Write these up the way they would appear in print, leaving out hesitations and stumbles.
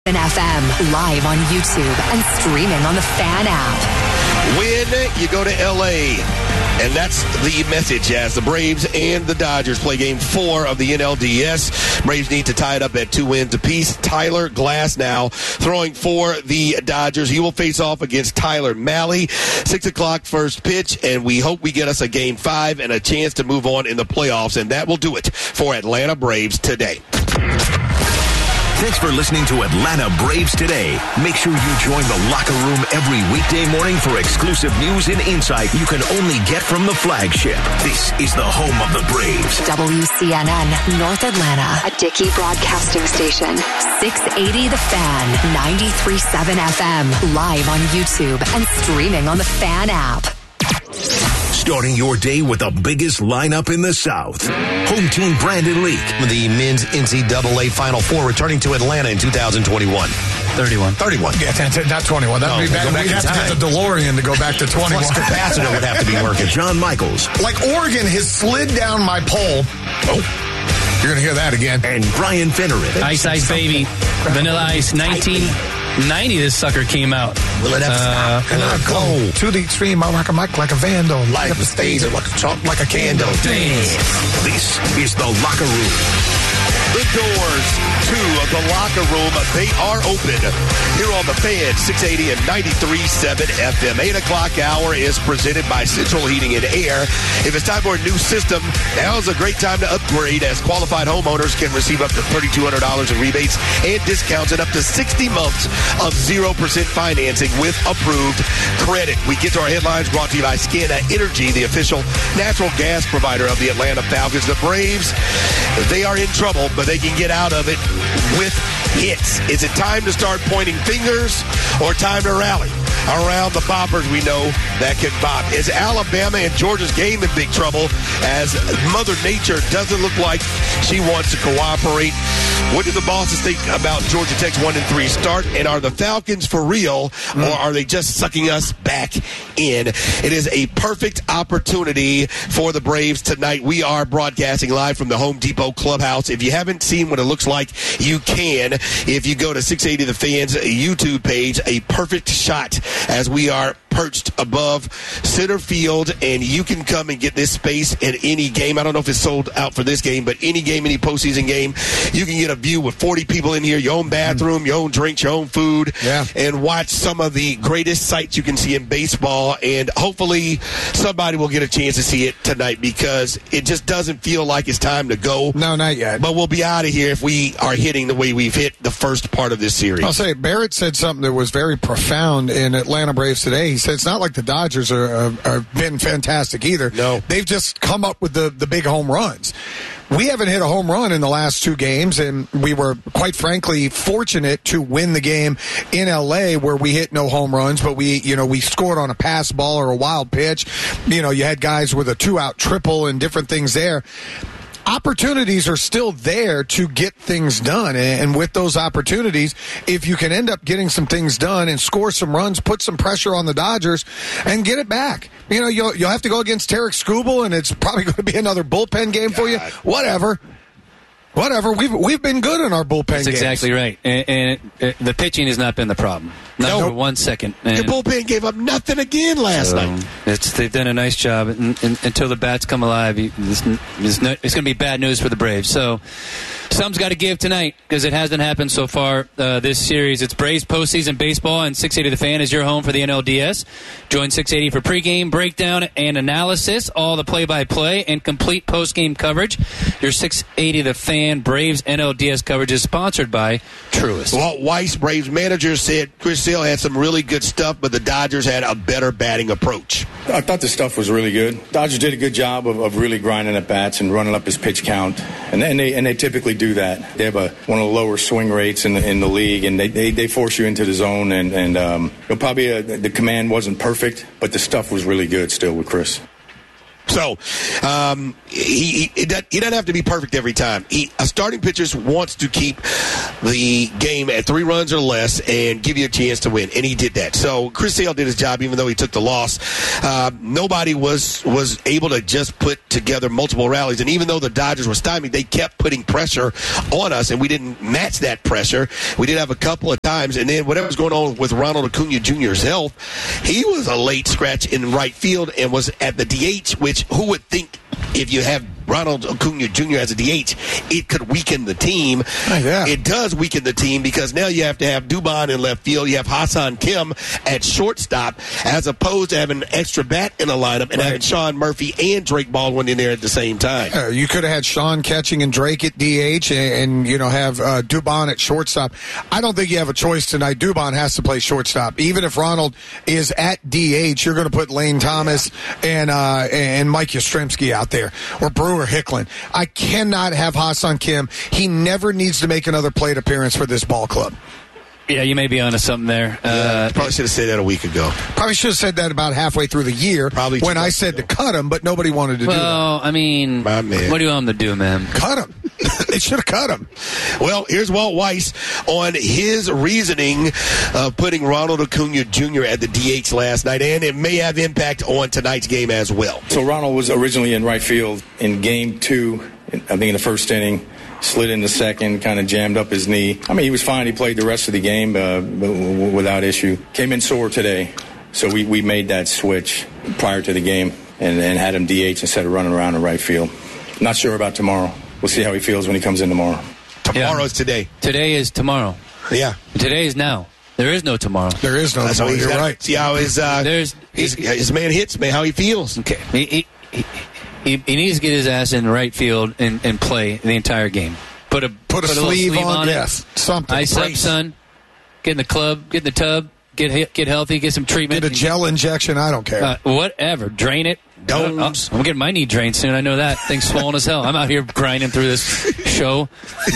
FM, live on YouTube and streaming on the Fan app. Win, you go to L.A., and that's the message as the Braves and the Dodgers play Game 4 of the NLDS. Braves need to tie it up at 2 wins apiece. Tyler Glass now throwing for the Dodgers. He will face off against Tyler Mahle. 6 o'clock first pitch, and we hope we get us a Game 5 and a chance to move on in the playoffs, and that will do it for Atlanta Braves today. Thanks for listening to Atlanta Braves Today. Make sure you join the locker room every weekday morning for exclusive news and insight you can only get from the flagship. This is the home of the Braves. WCNN, North Atlanta, a Dickey broadcasting station. 680 The Fan, 93.7 FM, live on YouTube and streaming on the Fan app. Starting your day with the biggest lineup in the South. Home team Brandon Leak. The men's NCAA Final Four returning to Atlanta in 2021. 31. Yeah, not 21. That would be bad. We'd have to get the DeLorean to go back to 21. Plus capacitor would have to be working. John Michaels. Like Oregon has slid down my pole. Oh, you're going to hear that again. And Brian Finneran. Ice Ice Baby. Vanilla Ice 1990 this sucker came out. Will it ever stop? And I go to the extreme. I rock a mic like a vandal. Light up the stage and like a candle. This is the locker room. The doors to the locker room, they are open here on the Fan, 680 and 93.7 FM. 8 o'clock hour is presented by Central Heating and Air. If it's time for a new system, now is a great time to upgrade, as qualified homeowners can receive up to $3,200 in rebates and discounts and up to 60 months of 0% financing with approved credit. We get to our headlines brought to you by Scana Energy, the official natural gas provider of the Atlanta Falcons. The Braves, they are in trouble, but they can get out of it with hits. Is it time to start pointing fingers or time to rally around the boppers we know that can bop? Is Alabama and Georgia's game in big trouble as Mother Nature doesn't look like she wants to cooperate? What do the bosses think about Georgia Tech's 1-3 start? And are the Falcons for real, or are they just sucking us back in? It is a perfect opportunity for the Braves tonight. We are broadcasting live from the Home Depot clubhouse. If you haven't seen what it looks like, you can. If you go to 680 The Fan's YouTube page, a perfect shot as we are perched above center field, and you can come and get this space in any game. I don't know if it's sold out for this game, but any game, any postseason game, you can get a view with 40 people in here, your own bathroom, your own drinks, your own food, and watch some of the greatest sights you can see in baseball. And hopefully somebody will get a chance to see it tonight, because it just doesn't feel like it's time to go. No, not yet. But we'll be out of here if we are hitting the way we've hit the first part of this series. I'll say, Barrett said something that was very profound in Atlanta Braves Today. He said it's not like the Dodgers are been fantastic either. No. They've just come up with the big home runs. We haven't hit a home run in the last 2 games, and we were, quite frankly, fortunate to win the game in L.A. where we hit no home runs, but we scored on a pass ball or a wild pitch. You had guys with a 2-out triple and different things there. Opportunities are still there to get things done, and with those opportunities, if you can end up getting some things done and score some runs, put some pressure on the Dodgers, and get it back. You'll have to go against Tarek Skubal, and it's probably going to be another bullpen game for you. Whatever. We've been good in our bullpen games. That's exactly right. And the pitching has not been the problem. Not for 1 second. The bullpen gave up nothing again last night. They've done a nice job. Until the bats come alive, it's going to be bad news for the Braves. So something's got to give tonight, because it hasn't happened so far this series. It's Braves postseason baseball, and 680 The Fan is your home for the NLDS. Join 680 for pregame, breakdown, and analysis, all the play-by-play and complete postgame coverage. Your 680 The Fan Braves NLDS coverage is sponsored by Truist. Walt Weiss, Braves manager, said Chris Sale had some really good stuff, but the Dodgers had a better batting approach. I thought the stuff was really good. Dodgers did a good job of really grinding at bats and running up his pitch count, and they typically do that. They have one of the lower swing rates in the league, and they force you into the zone, and probably the command wasn't perfect, but the stuff was really good still with Chris. So he doesn't have to be perfect every time. A starting pitcher wants to keep the game at 3 runs or less and give you a chance to win, and he did that. So Chris Sale did his job, even though he took the loss. Nobody was able to just put together multiple rallies, and even though the Dodgers were stymied, they kept putting pressure on us, and we didn't match that pressure. We did have a couple of times, and then whatever's going on with Ronald Acuna Jr.'s health, he was a late scratch in right field and was at the DH, which who would think if you have Ronald Acuna Jr. as a DH, it could weaken the team. Oh, yeah. It does weaken the team because now you have to have Dubon in left field. You have Ha-Seong Kim at shortstop as opposed to having an extra bat in the lineup and having Sean Murphy and Drake Baldwin in there at the same time. You could have had Sean catching and Drake at DH and have Dubon at shortstop. I don't think you have a choice tonight. Dubon has to play shortstop. Even if Ronald is at DH, you're going to put Lane Thomas and Mike Yastrzemski out there or Brewer Hicklin. I cannot have Ha-Seong Kim. He never needs to make another plate appearance for this ball club. Yeah, you may be onto something there. Probably should have said that a week ago. Probably should have said that about halfway through the year Probably when I said to cut him, but nobody wanted to do that. Well, I mean, My man. what do you want him to do, man? Cut him. They should have cut him. Well, here's Walt Weiss on his reasoning of putting Ronald Acuna Jr. at the DH last night, and it may have impact on tonight's game as well. So Ronald was originally in right field in game 2, I think in the first inning. Slid in the second, kind of jammed up his knee. I mean, he was fine. He played the rest of the game without issue. Came in sore today, so we made that switch prior to the game and had him DH instead of running around in right field. Not sure about tomorrow. We'll see how he feels when he comes in tomorrow. Tomorrow's today. Today is tomorrow. Yeah. Today is now. There is no tomorrow. There is no tomorrow. You're right. See how his man hits, man, how he feels. Okay. He needs to get his ass in right field and play the entire game. Put a sleeve on it. Yes, something. Ice up, son. Get in the club. Get in the tub. Get healthy. Get some treatment. Get a gel injection. I don't care. Whatever. Drain it. I'm getting my knee drained soon. I know that. Thing's swollen as hell. I'm out here grinding through this show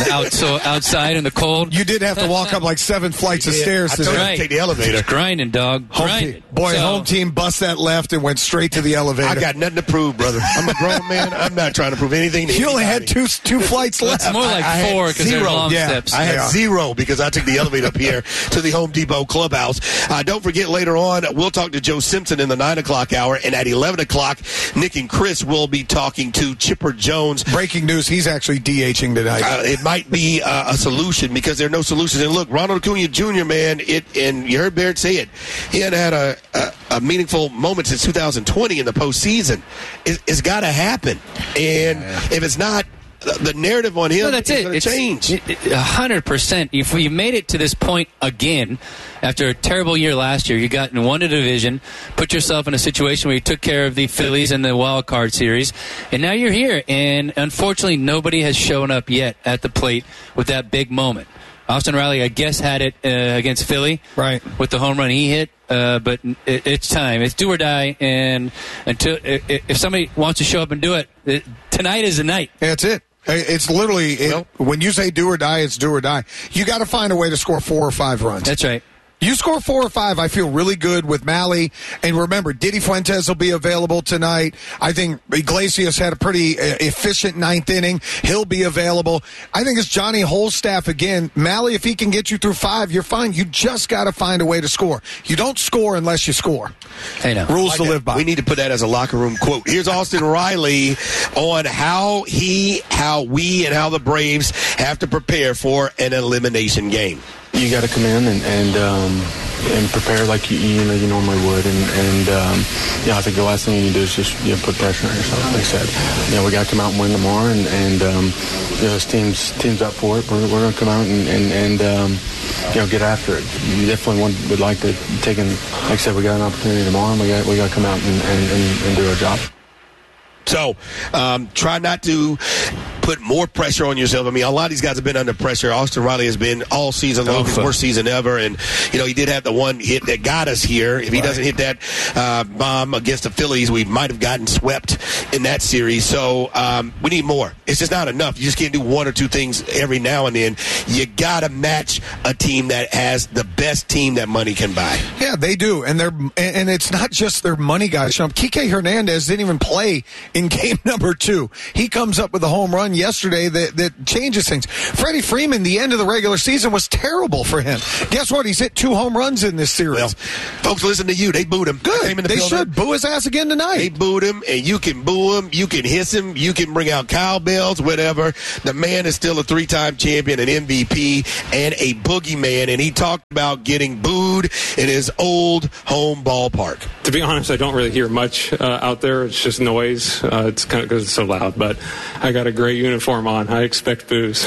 outside in the cold. You did have to walk up like 7 flights of stairs. I told you to take the elevator. Just grinding, dog. Grinding. Home team bust that left and went straight to the elevator. I got nothing to prove, brother. I'm a grown man. I'm not trying to prove anything to You only had two flights left. It's more like 4 because they're long steps. I had 0 because I took the elevator up here to the Home Depot clubhouse. Don't forget, later on, we'll talk to Joe Simpson in the 9 o'clock hour, and at 11 o'clock, Nick and Chris will be talking to Chipper Jones. Breaking news, he's actually DHing tonight. It might be a solution because there are no solutions. And look, Ronald Acuna Jr., man, and you heard Barrett say it, he hadn't had a meaningful moment since 2020 in the postseason. It's got to happen. And if it's not, the narrative on him is going to change. 100%. If you made it to this point again, after a terrible year last year, you got in one division, put yourself in a situation where you took care of the Phillies in the wild card series, and now you're here. And unfortunately, nobody has shown up yet at the plate with that big moment. Austin Riley, I guess, had it against Philly, right, with the home run he hit. But it's time. It's do or die. And until if somebody wants to show up and do it, tonight is the night. That's it. It's literally, when you say do or die, it's do or die. You got to find a way to score 4 or 5 runs. That's right. You score 4 or 5, I feel really good with Malley. And remember, Diddy Fuentes will be available tonight. I think Iglesias had a pretty efficient 9th inning. He'll be available. I think it's Johnny Holstaff again. Malley, if he can get you through 5, you're fine. You just got to find a way to score. You don't score unless you score. I know. Rules to live by. We need to put that as a locker room quote. Here's Austin Riley on how we, and how the Braves have to prepare for an elimination game. You got to come in and prepare like you normally would, and I think the last thing you do is just put pressure on yourself. Like I said, we got to come out and win tomorrow, and this team's up for it. We're going to come out and get after it. You definitely would like to take in. Like I said, we got an opportunity tomorrow, and we got to come out and do our job. So try not to put more pressure on yourself. I mean, a lot of these guys have been under pressure. Austin Riley has been all season long, his worst season ever. And, he did have the one hit that got us here. If he doesn't hit that bomb against the Phillies, we might have gotten swept in that series. So we need more. It's just not enough. You just can't do one or two things every now and then. You got to match a team that has the best team that money can buy. Yeah, they do. And it's not just their money guys. Kike Hernandez didn't even play in game number 2. He comes up with a home run yesterday that changes things. Freddie Freeman, the end of the regular season was terrible for him. Guess what? He's hit 2 home runs in this series. Well, folks, listen to you. They booed him. Good. They should boo his ass again tonight. They booed him, and you can boo him. You can hiss him. You can bring out cowbells, whatever. The man is still a 3-time champion, an MVP, and a boogeyman, and he talked about getting booed in his old home ballpark. To be honest, I don't really hear much out there. It's just noise. It's kind of because it's so loud, but I got a great uniform on. I expect boos.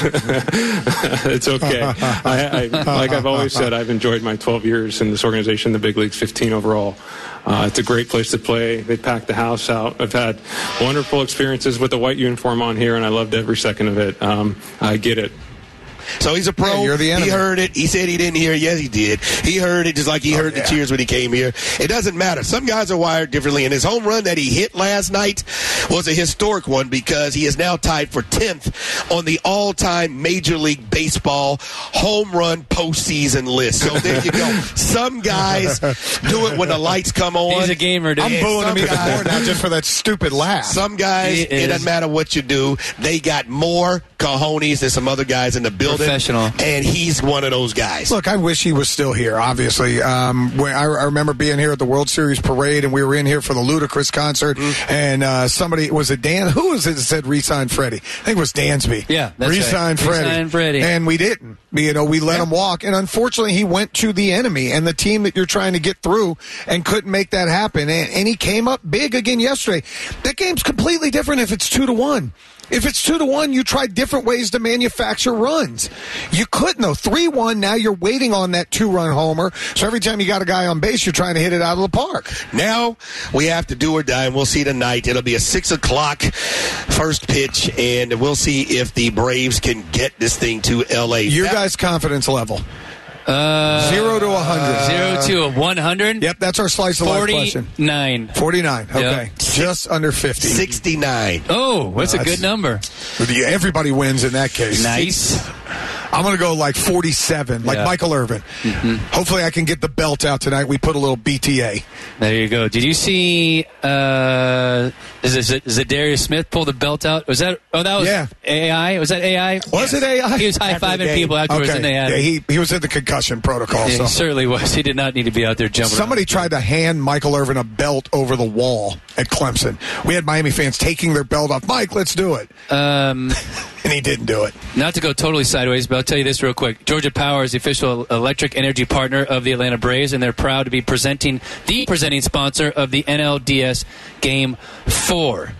It's okay. Like I've always said, I've enjoyed my 12 years in this organization, the big leagues, 15 overall. It's a great place to play. They pack the house out. I've had wonderful experiences with the white uniform on here, and I loved every second of it. I get it. So he's a pro. Yeah, you're the enemy. He heard it. He said he didn't hear it. Yes, he did. He heard it just like he heard the cheers when he came here. It doesn't matter. Some guys are wired differently. And his home run that he hit last night was a historic one because he is now tied for 10th on the all-time Major League Baseball home run postseason list. So there you go. Some guys do it when the lights come on. He's a gamer, dude. I'm booing him even more now just for that stupid laugh. Some guys, it doesn't matter what you do. They got more cojones than some other guys in the building. Professional. And he's one of those guys. Look, I wish he was still here, obviously. When I remember being here at the World Series parade, and we were in here for the Ludacris concert, and somebody, was it Dan? Who was it that said re-sign Freddie? I think it was Dansby. Yeah, that's re-sign right. Freddie. Re-sign Freddie. And we didn't. We let him walk. And unfortunately, he went to the enemy and the team that you're trying to get through and couldn't make that happen. And he came up big again yesterday. That game's completely different if it's 2-1. If it's 2-1, you try different ways to manufacture runs. You couldn't, though. 3-1, now you're waiting on that 2-run homer. So every time you got a guy on base, you're trying to hit it out of the park. Now we have to do or die, and we'll see tonight. It'll be a 6 o'clock first pitch, and we'll see if the Braves can get this thing to L.A. Your guys' confidence level. 0 to 100. 0 to 100? Yep, that's our slice of life question. 49. Okay. Yep. Just under 50. 69. Oh, that's a good number. Everybody wins in that case. Nice. I'm going to go like 47, like Michael Irvin. Mm-hmm. Hopefully I can get the belt out tonight. We put a little BTA. There you go. Did you see Zadarius Smith pull the belt out? Was that AI? Was that AI? Was it AI? He was high-fiving people afterwards. Okay. And he was in the concussion protocol. Yeah, so. He certainly was. He did not need to be out there jumping Somebody around. tried to hand Michael Irvin a belt over the wall at Clemson. We had Miami fans taking their belt off. Mike, let's do it. And he didn't do it. Not to go totally sideways, but I'll tell you this real quick. Georgia Power is the official electric energy partner of the Atlanta Braves, and they're proud to be the presenting sponsor of the NLDS Game 4.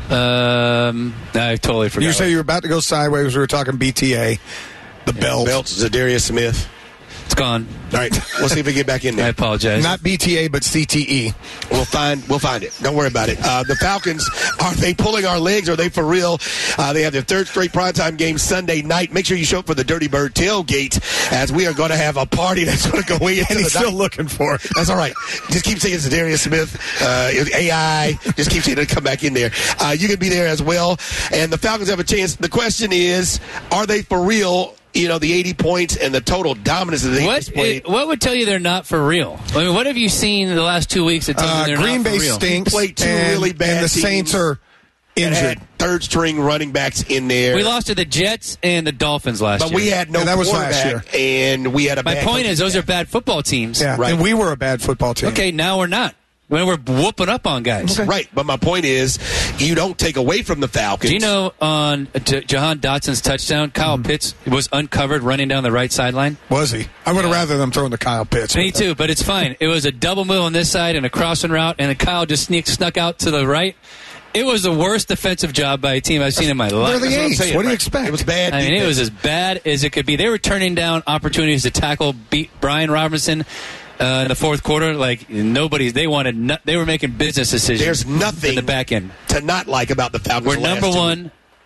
I totally forgot. You say you were about to go sideways. We were talking BTA. The belt. Zadarius Smith. It's gone. All right, we'll see if we get back in there. I apologize. Not BTA, but CTE. We'll find it. Don't worry about it. The Falcons, are they pulling our legs? Are they for real? They have their third straight primetime game Sunday night. Make sure you show up for the Dirty Bird tailgate, as we are going to have a party that's going to go in. And he's still looking for it. That's all right. Just keep saying Zadarius Smith, AI. Just keep saying it'll come back in there. You can be there as well. And the Falcons have a chance. The question is, are they for real? The 80 points and the total dominance that they displayed. What would tell you they're not for real? I mean, what have you seen in the last 2 weeks that tells you they're Green not Bay for real? stinks. Played two really bad and the teams. Saints are injured. Had third-string running backs in there. We lost to the Jets and the Dolphins last year. But we had no that was quarterback, last year. And we had a My bad point is, those coaching are bad football teams. Yeah, right. And we were a bad football team. Okay, now we're not. When we're whooping up on guys. Okay. Right, but my point is, you don't take away from the Falcons. Do you know on Jahan Dotson's touchdown, Kyle Pitts was uncovered running down the right sideline? Was he? I would have rather them throwing the Kyle Pitts. Me too, but it's fine. It was a double move on this side and a crossing route, and Kyle just snuck out to the right. It was the worst defensive job by a team I've seen in my life. They're the A's. What do you expect? It was bad. I mean, it was as bad as it could be. They were turning down opportunities to tackle, beat Brian Robinson in the fourth quarter. Like they were making business decisions. There's nothing in the back end to not like about the Falcons. We're number one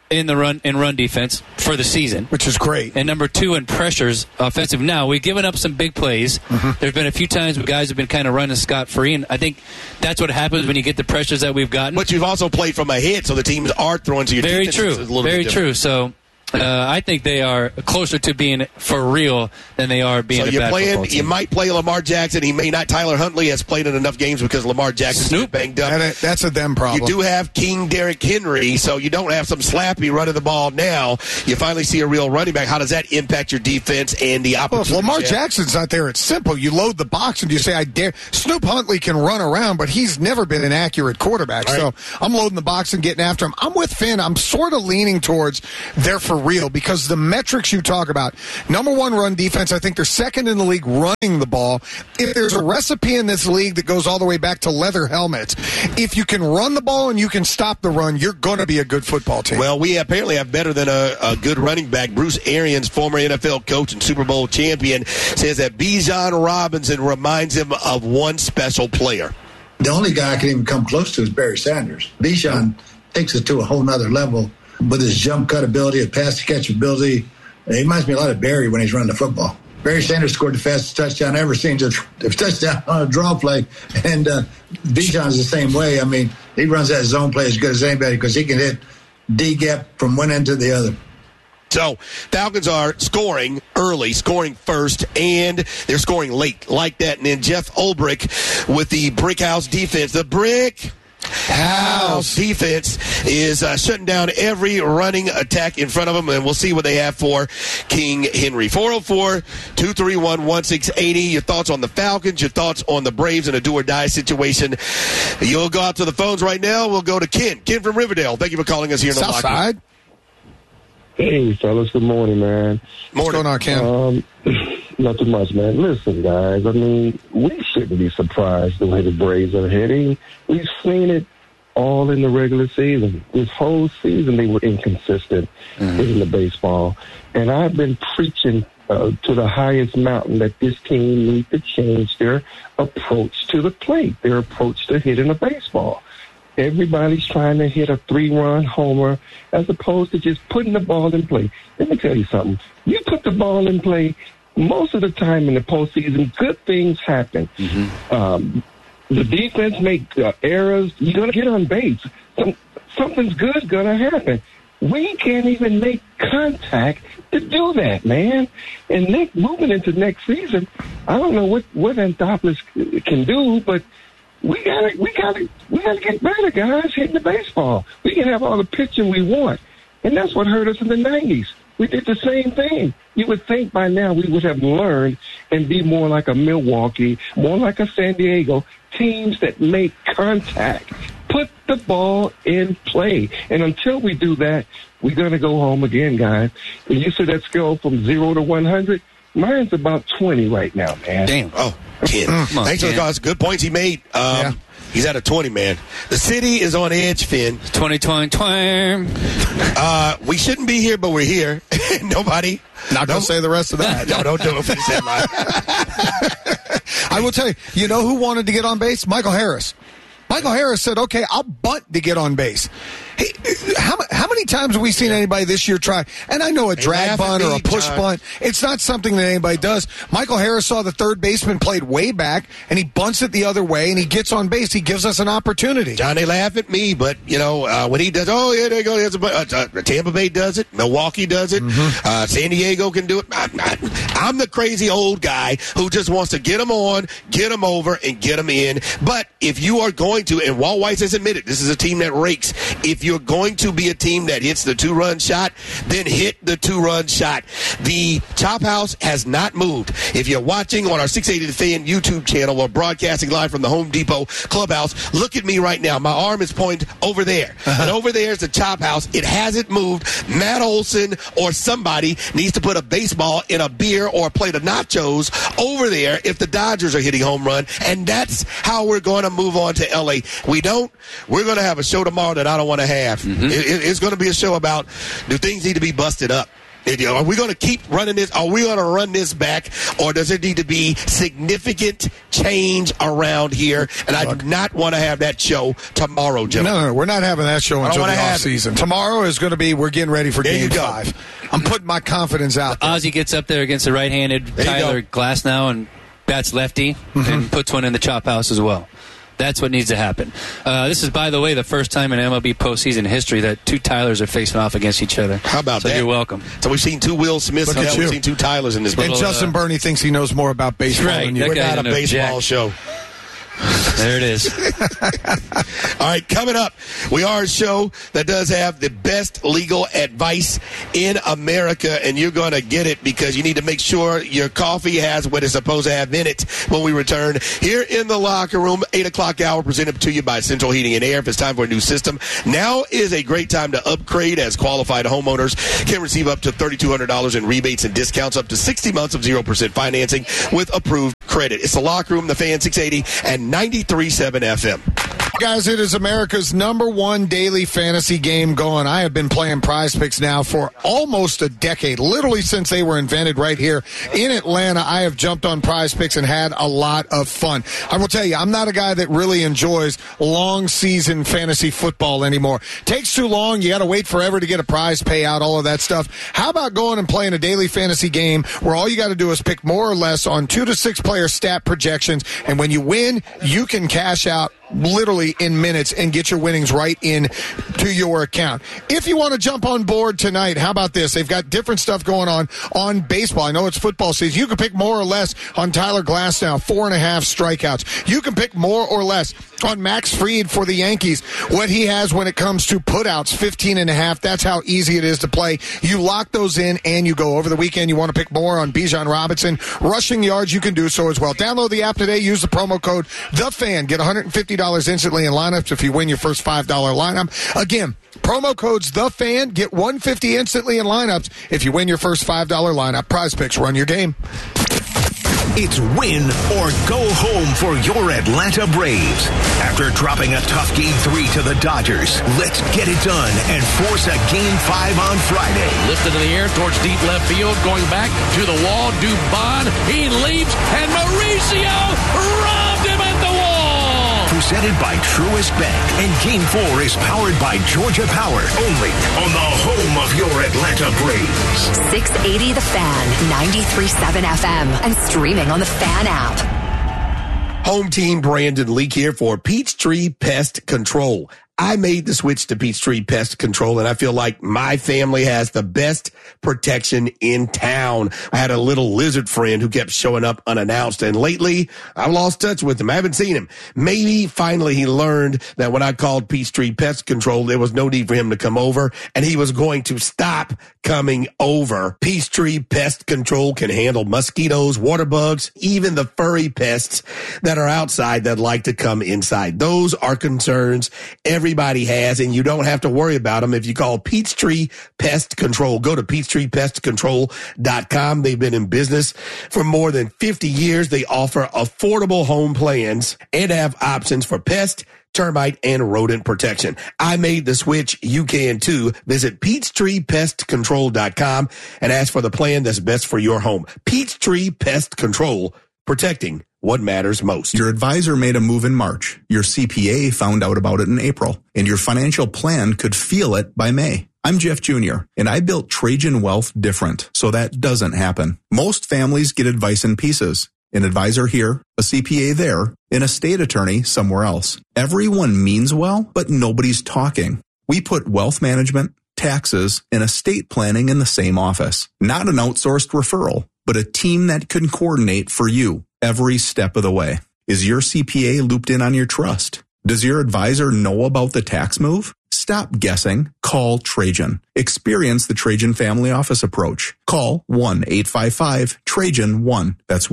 in run defense for the season, which is great, and number 2 in pressures offensive. Now we've given up some big plays. There's been a few times where guys have been kind of running scot-free, and I think that's what happens when you get the pressures that we've gotten. But you've also played from ahead, so the teams are throwing to your very defense. true, A little very bit true. So. I think they are closer to being for real than they are being a bad football team. You might play Lamar Jackson. He may not. Tyler Huntley has played in enough games because Lamar Jackson's banged up. That's a them problem. You do have King Derrick Henry, so you don't have some slappy running the ball now. You finally see a real running back. How does that impact your defense and the opportunity? Well, if Lamar Jackson's not there, it's simple. You load the box and you say, I dare. Snoop Huntley can run around, but he's never been an accurate quarterback. Right. So I'm loading the box and getting after him. I'm with Finn. I'm sort of leaning towards they're for real because the metrics you talk about, number 1 run defense, I think they're second in the league running the ball. If there's a recipe in this league that goes all the way back to leather helmets, if you can run the ball and you can stop the run, you're going to be a good football team. Well, we apparently have better than a good running back. Bruce Arians, former NFL coach and Super Bowl champion, says that Bijan Robinson reminds him of one special player. The only guy I can even come close to is Barry Sanders. Bijan takes it to a whole nother level with his jump cut ability, his pass catch ability. He reminds me a lot of Barry when he's running the football. Barry Sanders scored the fastest touchdown I've ever seen, just a touchdown on a draw play. And Bijan's the same way. I mean, he runs that zone play as good as anybody because he can hit D-gap from one end to the other. So Falcons are scoring early, scoring first, and they're scoring late like that. And then Jeff Ulbrich with the Brick House defense. The Brick House defense is shutting down every running attack in front of them, and we'll see what they have for King Henry. 404-231-1680. Your thoughts on the Falcons, your thoughts on the Braves in a do-or-die situation. You'll go out to the phones right now. We'll go to Ken. Ken from Riverdale. Thank you for calling us here in the Southside. Hey, fellas. Good morning, man. What's going on, Ken? Not too much, man. Listen, guys, I mean, we shouldn't be surprised the way the Braves are heading. We've seen it all in the regular season. This whole season they were inconsistent hitting the baseball. And I've been preaching to the highest mountain that this team needs to change their approach to the plate, their approach to hitting a baseball. Everybody's trying to hit a 3-run homer as opposed to just putting the ball in play. Let me tell you something. You put the ball in play, most of the time in the postseason, good things happen. The defense make errors. You're going to get on base. Something's good going to happen. We can't even make contact to do that, man. And Nick, moving into next season, I don't know what Anthopoulos can do, but we gotta get better, guys, hitting the baseball. We can have all the pitching we want. And that's what hurt us in the 90s. We did the same thing. You would think by now we would have learned and be more like a Milwaukee, more like a San Diego, teams that make contact. Put the ball in play. And until we do that, we're going to go home again, guys. And you said that scale from 0 to 100, mine's about 20 right now, man. Damn. Oh, Ken. Thanks for the call. Good points he made. He's at a 20, man. The city is on edge, Finn. 2020. We shouldn't be here, but we're here. Nobody. Not going to say the rest of that. No, don't do it for the I will tell you, you know who wanted to get on base? Michael Harris. Michael Harris said, okay, I'll bunt to get on base. Hey, how many times have we seen anybody this year try? And I know a drag bunt or a push bunt. It's not something that anybody does. Michael Harris saw the third baseman played way back, and he bunts it the other way, and he gets on base. He gives us an opportunity. John, they laugh at me, but, you know, when he does, oh, yeah, there you go. Tampa Bay does it. Milwaukee does it. San Diego can do it. I'm the crazy old guy who just wants to get them on, get them over, and get them in. But if you are going to, and Walt Weiss has admitted, this is a team that rakes. If you're going to be a team that hits the 2-run shot, then hit the 2-run shot. The Chop House has not moved. If you're watching on our 680 The Fan YouTube channel or broadcasting live from the Home Depot clubhouse, look at me right now. My arm is pointed over there. And over there is the Chop House. It hasn't moved. Matt Olson or somebody needs to put a baseball in a beer or a plate of nachos over there if the Dodgers are hitting home run. And that's how we're going to move on to L.A. We don't. We're going to have a show tomorrow that I don't want to have. It's going to be a show about do things need to be busted up. Are we going to keep running this? Are we going to run this back? Or does there need to be significant change around here? And I do not want to have that show tomorrow, gentlemen. No, we're not having that show until the offseason. Tomorrow is going to be, we're getting ready for Game 5. I'm putting my confidence out there. Ozzie gets up there against the right-handed Tyler Glasnow and bats lefty and puts one in the chop house as well. That's what needs to happen. This is, by the way, the first time in MLB postseason history that two Tylers are facing off against each other. How about that? You're welcome. So we've seen two Will Smiths. We've seen two Tylers in this. And Justin Burney thinks he knows more about baseball than you. We're not a baseball show. There it is. All right, coming up, we are a show that does have the best legal advice in America, and you're going to get it because you need to make sure your coffee has what it's supposed to have in it when we return here in the locker room. 8 o'clock hour presented to you by Central Heating and Air. If it's time for a new system, now is a great time to upgrade, as qualified homeowners can receive up to $3,200 in rebates and discounts, up to 60 months of 0% financing with approved credit. It's the locker room, the Fan 680 and 93.7 FM. Guys, it is America's #1 daily fantasy game going. I have been playing Prize Picks now for almost a decade, literally since they were invented right here in Atlanta. I have jumped on Prize Picks and had a lot of fun. I will tell you, I'm not a guy that really enjoys long season fantasy football anymore. Takes too long. You got to wait forever to get a prize payout, all of that stuff. How about going and playing a daily fantasy game where all you got to do is pick more or less on 2 to 6 player stat projections, and when you win, you can cash out literally in minutes and get your winnings right in to your account. If you want to jump on board tonight, how about this? They've got different stuff going on baseball. I know it's football season. You can pick more or less on Tyler Glasnow, 4.5 strikeouts. You can pick more or less on Max Fried for the Yankees, what he has when it comes to putouts, 15.5. That's how easy it is to play. You lock those in and you go. Over the weekend, you want to pick more on Bijan Robinson. Rushing yards, you can do so as well. Download the app today. Use the promo code THEFAN. Get $150 instantly in lineups if you win your first $5 lineup. Again, promo code's THEFAN. Get $150 instantly in lineups if you win your first $5 lineup. Prize Picks, run your game. It's win or go home for your Atlanta Braves. After dropping a tough Game 3 to the Dodgers, let's get it done and force a Game 5 on Friday. Lifted in the air towards deep left field, going back to the wall. Dubon, he leaps, and Mauricio robbed him at the wall. Presented by Truist Bank, and Game 4 is powered by Georgia Power, only on the home of your Atlanta Braves. 680 The Fan, 93.7 FM, and streaming on the Fan app. Home team Brandon Leak here for Peachtree Pest Control. I made the switch to Peachtree Pest Control, and I feel like my family has the best protection in town. I had a little lizard friend who kept showing up unannounced, and lately I've lost touch with him. I haven't seen him. Maybe finally he learned that when I called Peachtree Pest Control, there was no need for him to come over, and he was going to stop coming over. Peachtree Pest Control can handle mosquitoes, water bugs, even the furry pests that are outside that like to come inside. Those are concerns everybody has, and you don't have to worry about them if you call Peachtree Pest Control. Go to PeachtreePestControl.com. They've been in business for more than 50 years. They offer affordable home plans and have options for pest, termite, and rodent protection. I made the switch. You can too. Visit PeachtreePestControl.com and ask for the plan that's best for your home. Peachtree Pest Control, protecting what matters most. Your advisor made a move in March. Your CPA found out about it in April, and your financial plan could feel it by May. I'm Jeff Jr., and I built Trajan Wealth different, so that doesn't happen. Most families get advice in pieces. An advisor here, a CPA there, an estate attorney somewhere else. Everyone means well, but nobody's talking. We put wealth management, taxes, and estate planning in the same office. Not an outsourced referral, but a team that can coordinate for you every step of the way. Is your CPA looped in on your trust? Does your advisor know about the tax move? Stop guessing. Call Trajan. Experience the Trajan Family Office approach. Call 1-855-TRAJAN-1. That's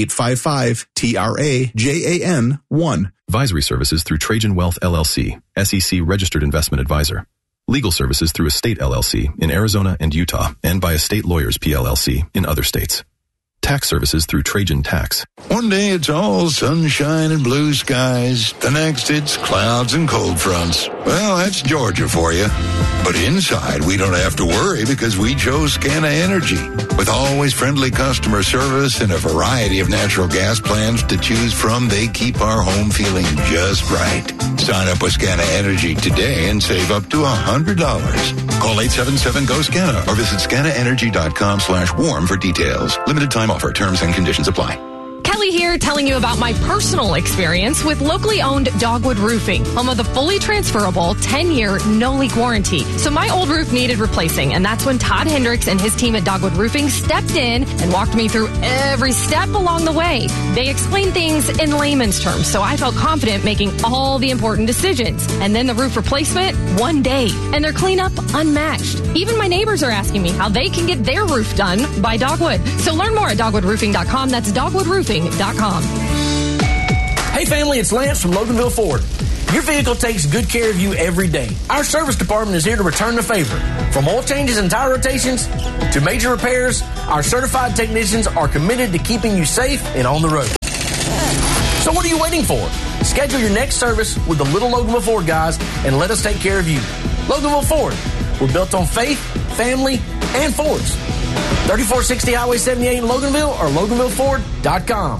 1-855-TRAJAN-1. Advisory services through Trajan Wealth LLC, SEC registered investment advisor. Legal services through Estate LLC in Arizona and Utah, and by Estate Lawyers PLLC in other states. Tax services through Trajan Tax. One day it's all sunshine and blue skies. The next it's clouds and cold fronts. Well, that's Georgia for you. But inside, we don't have to worry because we chose Scana Energy. With always friendly customer service and a variety of natural gas plans to choose from, they keep our home feeling just right. Sign up with Scana Energy today and save up to $100. Call 877-GO-SCANA or visit scanaenergy.com/warm for details. Limited time offer. Terms and conditions apply. Kelly here telling you about my personal experience with locally owned Dogwood Roofing, home of the fully transferable 10-year no-leak warranty. So my old roof needed replacing, and that's when Todd Hendricks and his team at Dogwood Roofing stepped in and walked me through every step along the way. They explained things in layman's terms, so I felt confident making all the important decisions. And then the roof replacement, one day, and their cleanup unmatched. Even my neighbors are asking me how they can get their roof done by Dogwood. So learn more at dogwoodroofing.com. That's dogwoodroofing.com. Hey family, it's Lance from Loganville Ford. Your vehicle takes good care of you every day. Our service department is here to return the favor. From oil changes and tire rotations to major repairs, our certified technicians are committed to keeping you safe and on the road. So what are you waiting for? Schedule your next service with the Little Loganville Ford guys and let us take care of you. Loganville Ford. We're built on faith, family, and Fords. 3460 Highway 78 in Loganville or LoganvilleFord.com.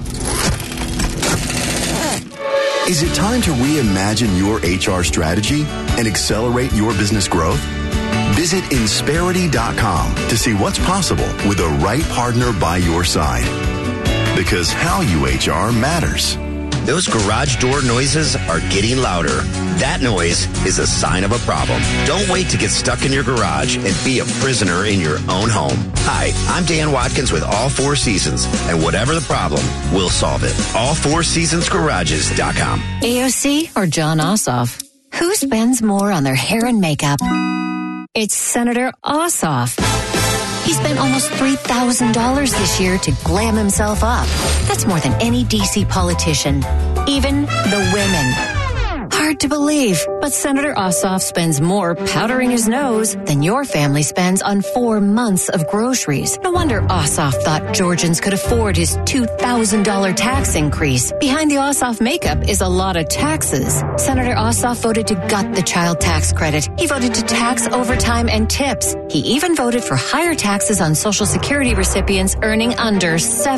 Is it time to reimagine your HR strategy and accelerate your business growth? Visit Insperity.com to see what's possible with the right partner by your side. Because how you HR matters. Those garage door noises are getting louder. That noise is a sign of a problem. Don't wait to get stuck in your garage and be a prisoner in your own home. Hi, I'm Dan Watkins with All Four Seasons, and whatever the problem, we'll solve it. All4seasonsgarages.com. AOC or John Ossoff? Who spends more on their hair and makeup? It's Senator Ossoff. He spent almost $3,000 this year to glam himself up. That's more than any D.C. politician, even the women. Hard to believe, but Senator Ossoff spends more powdering his nose than your family spends on 4 months of groceries. No wonder Ossoff thought Georgians could afford his $2,000 tax increase. Behind the Ossoff makeup is a lot of taxes. Senator Ossoff voted to gut the child tax credit. He voted to tax overtime and tips. He even voted for higher taxes on Social Security recipients earning under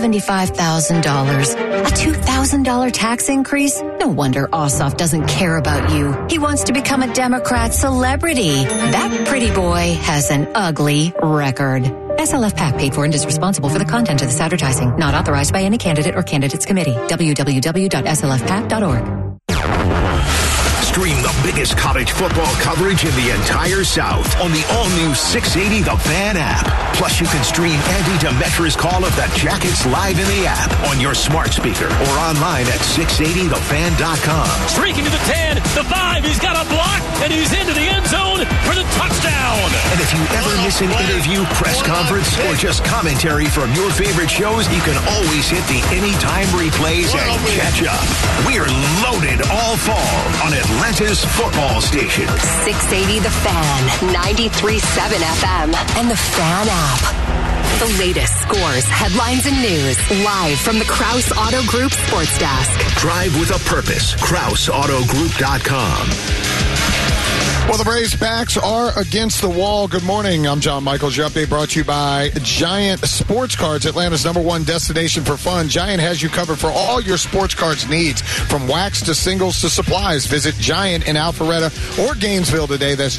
$75,000. A $2,000 tax increase? No wonder Ossoff doesn't care about you. He wants to become a Democrat celebrity. That pretty boy has an ugly record. SLF PAC paid for and is responsible for the content of this advertising. Not authorized by any candidate or candidates committee. www.slfpac.org. Stream the biggest college football coverage in the entire South on the all-new 680 The Fan app. Plus, you can stream Andy Demetra's call of the Jackets live in the app on your smart speaker or online at 680thefan.com. Streaking to the 10, the 5, he's got a block, and he's into the end zone for the touchdown. And if you ever miss an interview, press conference, or just commentary from your favorite shows, you can always hit the anytime replays and catch up. We're loaded all fall on Atlanta's football station. 680 The Fan, 93.7 FM, and The Fan app. The latest scores, headlines, and news. Live from the Krause Auto Group Sports Desk. Drive with a purpose. KrauseAutoGroup.com. Well, the Braves' backs are against the wall. Good morning. I'm John Michaels. Your update brought to you by Giant Sports Cards, Atlanta's #1 destination for fun. Giant has you covered for all your sports cards needs, from wax to singles to supplies. Visit Giant in Alpharetta or Gainesville today. That's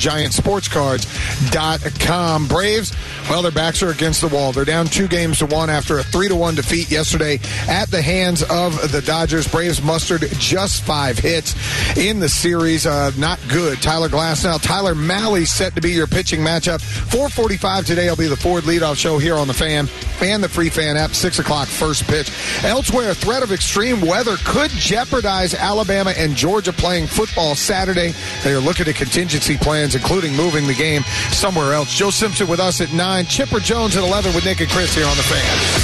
GiantSportsCards.com. Braves, well, their backs are against the wall. They're down 2-1 after a 3-1 defeat yesterday at the hands of the Dodgers. Braves mustered just 5 hits in the series. Not good. Tyler Mahle set to be your pitching matchup. 4:45 today will be the Ford leadoff show here on the Fan and the free Fan app. 6 o'clock first pitch. Elsewhere, threat of extreme weather could jeopardize Alabama and Georgia playing football Saturday. They are looking at contingency plans, including moving the game somewhere else. Joe Simpson with us at 9. Chipper Jones at 11 with Nick and Chris here on the Fan.